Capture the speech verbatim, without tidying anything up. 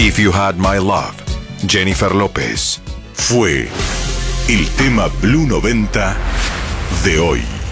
If You Had My Love, Jennifer López. Fue el tema Blue noventa de hoy.